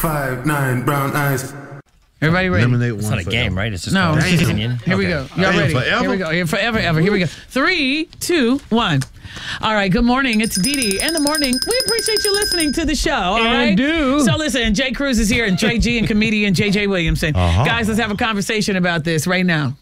5'9" brown eyes. Everybody ready? Eliminate It's one not a forever. game, right? It's just No, called it's just- opinion. Here we go. Y'all ready? Forever? Here we go. Yeah, forever, ever. Here we go. 3, 2, 1. All right, good morning. It's Dee Dee in the morning. We appreciate you listening to the show. All right. do. So listen, Jay Cruz is here and Trey G and comedian JJ Williamson. Guys, let's have a conversation about this right now.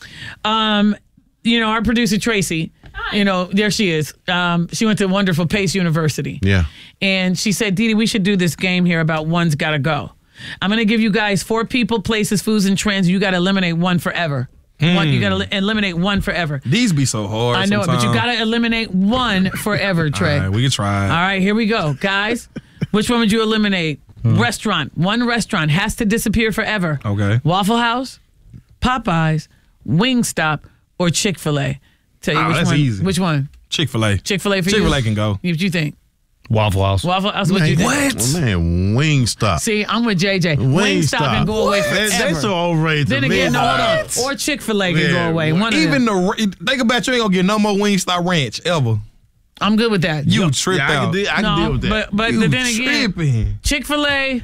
Our producer Tracy, there she is. She went to wonderful Pace University. Yeah. And she said, Dee Dee, we should do this game here about one's gotta go. I'm going to give you guys 4 people, places, foods, and trends. You got to eliminate one forever. You got to eliminate one forever. These be so hard. I know it, but you got to eliminate one forever, Trey. All right, we can try. All right, here we go. Guys, which one would you eliminate? Restaurant. One restaurant has to disappear forever. Okay. Waffle House, Popeyes, Wingstop, or Chick-fil-A. Tell you which that's one. easy. Which one? Chick-fil-A. Chick-fil-A for you? Chick-fil-A can go. What you think? Waffle House. Waffle House, what you think? What? Man, Wingstop. See, I'm with JJ. Wingstop can go away forever. That's so overrated. Then again, no, hold on. Or Chick-fil-A can go away. One of Even them. think about you ain't gonna get no more Wingstop Ranch ever. I'm good with that. You tripped I out. can deal with that. but You then again, tripping. Chick-fil-A,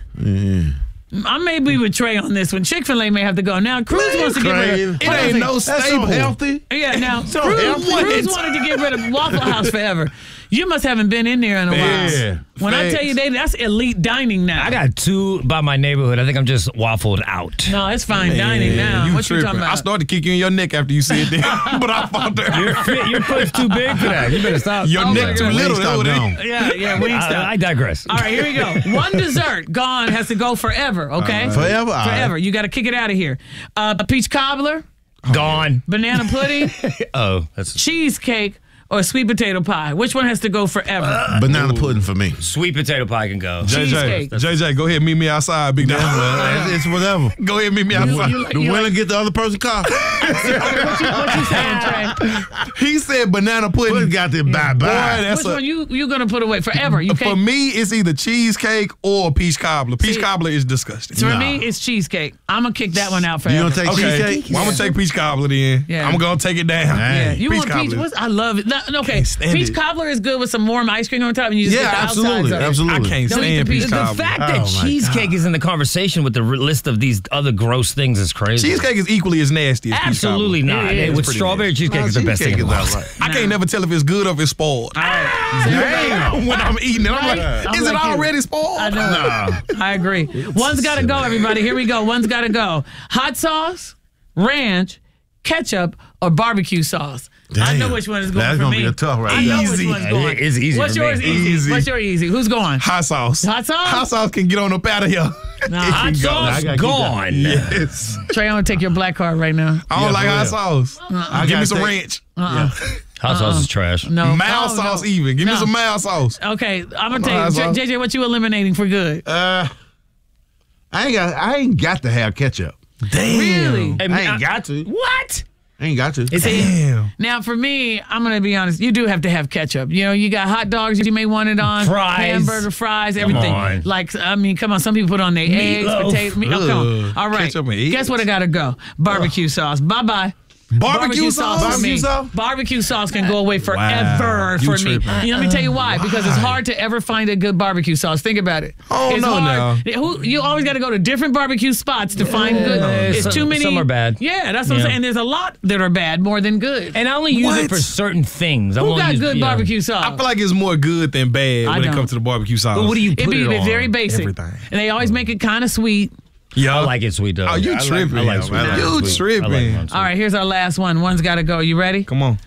I may be with Trey on this one. Chick-fil-A may have to go. Now, Cruz wants to get rid of... It ain't no That's so staple. healthy. Yeah, now, So Cruz healthy. wanted to get rid of Waffle House forever. You must haven't been in there in a while. Yeah. When I tell you that's elite dining now. I got 2 by my neighborhood. I think I'm just waffled out. No, it's fine dining now. You What you tripping. talking about? I started to kick you in your neck after you said that, but I fought there. Your foot's too big for that. You better stop. Your Oh, neck my too God. little. Wingstop gone. Yeah, Wingstop. I digress. All right, here we go. One dessert gone has to go forever, okay? Forever? All Forever. right. You got to kick it out of here. A peach cobbler, Gone. banana pudding, Oh, that's cheesecake, or sweet potato pie. Which one has to go forever? Banana pudding for me. sweet potato pie can go. Cheesecake. JJ, go ahead, meet me outside, big dog. It's whatever. Go ahead, meet me outside. The winner get the other person car. What you saying, Trey? He said banana Pudding pudding. got the bye Boy, bye. that's Which one you gonna put away forever? You For can't. me, it's either cheesecake or peach cobbler. Peach cobbler is disgusting. For me, it's cheesecake. I'm gonna kick that one out forever. You gonna take Okay, cheesecake? well, I'm gonna take peach cobbler then. Yeah. I'm gonna take it down. Yeah, you peach want peach? cobbler. I love it. No, okay, Can't stand peach it. cobbler is good with some warm ice cream on top, and you just Yeah, get the absolutely, outsides of it. Absolutely. I can't Don't eat stand the peach peach- The cobbler. fact that Oh, my cheesecake is in the conversation with the list of these other gross things is crazy. Cheesecake is equally as nasty as peach Absolutely cobbler. not. It is With pretty strawberry cheesecake is the best thing in the world. I can't never tell if it's good or if it's spoiled. Damn. When I'm eating it, I'm like, I'm is it like you. already spoiled? I know. I agree. One's got to go, everybody. Here we go. One's got to go. Hot sauce, ranch, ketchup, or barbecue sauce. I know Damn. which one is going That's for gonna me. be a tough right I know there. which Easy. one's going. It's easy What's for me. yours easy? Easy. What's your easy? Who's going? Hot sauce. Hot sauce? Hot sauce can get on up out of here. Nah, Hot hot sauce gotta keep gone. Yes. Trey, I'm going to take your black card right now. I don't Yeah, like for hot real. sauce. Give me gotta some take- ranch. Hot sauce is trash. No. Mild Oh, sauce no. even. Give me No. some mild sauce. Okay, I'm going to Hot tell you. sauce. JJ, what you eliminating for good? I ain't got to have ketchup. Damn. Really? Hey, I ain't got to. What? I ain't got to. Damn. Now, for me, I'm going to be honest. You do have to have ketchup. You know, you got hot dogs you may want it on. Fries. Hamburger, fries, everything. on. Like, I mean, come on. Some people put on their eggs, Meatloaf. potatoes. Oh, come on. Ugh. All right. Ketchup and eggs. Guess what I got to go? Barbecue sauce. Bye-bye. Barbecue sauce? for Barbecue me. sauce? Barbecue sauce can go away forever Wow. You for me. tripping. You know, let me tell you why. Because it's hard to ever find a good barbecue sauce. Think about it. Oh, it's no, hard. You always got to go to different barbecue spots to find good. It's too many. Some are bad. Yeah, that's what I'm Yeah. saying. There's a lot that are bad more than good. And I only use it What? for certain things. I Who won't got use, good you know. barbecue sauce? I feel like it's more good than bad I when it don't. comes to the barbecue sauce. But what do you It'd put be it on? very basic. Everything. And they always make it kind of sweet. Yeah. I like it sweet though. Oh, you I like- tripping. I like sweet. You I like sweet. tripping. I like it on sweet. All right, here's our last one. One's got to go. You ready? Come on.